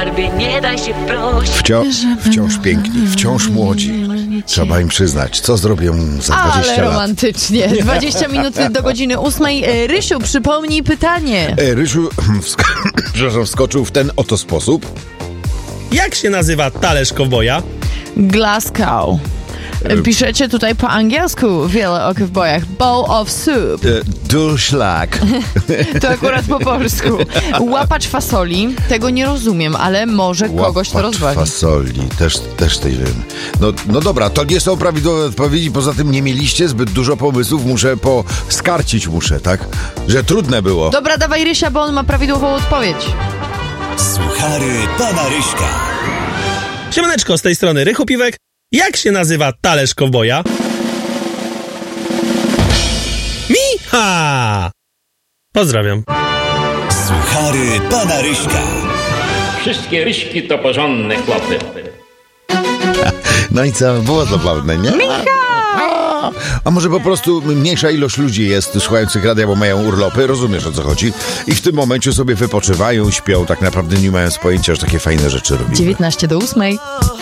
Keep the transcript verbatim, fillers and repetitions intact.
skarbie, nie daj się prosić. Wciąż, wciąż piękni, wciąż młodzi. Trzeba im przyznać, co zrobią za dwadzieścia Ale lat. romantycznie. dwadzieścia minut do godziny ósmej. E, Rysiu, przypomnij pytanie. E, Rysiu wsk- przepraszam, wskoczył w ten oto sposób. Jak się nazywa talerz kowboja? Glasgow. E, Piszecie tutaj po angielsku wiele o kowbojach. Bowl of soup. E, Durszlak. To akurat po polsku. Łapacz fasoli. Tego nie rozumiem, ale może kogoś to Łapacz rozbawi. fasoli, też, też tej wiem. No, no dobra, to nie są prawidłowe odpowiedzi, poza tym nie mieliście zbyt dużo pomysłów, muszę poskarcić, muszę, tak? Że trudne było. Dobra, dawaj Rysia, bo on ma prawidłową odpowiedź. Suchary pana Ryśka. Siemaneczko, z tej strony Rychu Piwek. Jak się nazywa talerz kowboja? Micha! Pozdrawiam. Suchary pana Ryśka. Wszystkie ryśki to porządne chłopy. No i co, było zabawne, nie? A, a może po prostu mniejsza ilość ludzi jest słuchających radia, bo mają urlopy, rozumiesz, o co chodzi? I w tym momencie sobie wypoczywają, śpią, tak naprawdę nie mając pojęcia, że takie fajne rzeczy robimy. dziewiętnaście do ósmej.